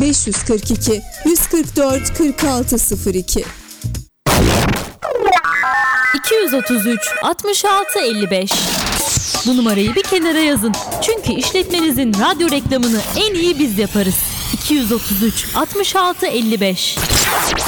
542 144 4602. 233 66 55. Bu numarayı bir kenara yazın. Çünkü işletmenizin radyo reklamını en iyi biz yaparız. 233 66 55.